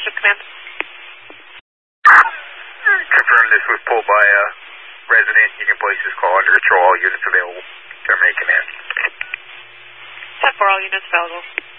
Ship Command. Confirm this was pulled by a resident. You can place this call under control. All units available. Terminate command. 10-4, all units available.